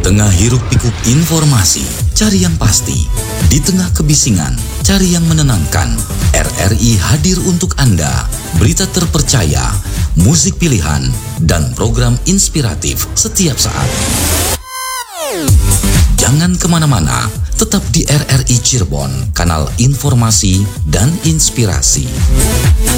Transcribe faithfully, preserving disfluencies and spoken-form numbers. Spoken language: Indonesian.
tengah hiruk-pikuk informasi, cari yang pasti. Di tengah kebisingan, cari yang menenangkan. R R I hadir untuk Anda. Berita terpercaya, musik pilihan, dan program inspiratif setiap saat. Jangan kemana-mana, tetap di R R I Cirebon, kanal informasi dan inspirasi.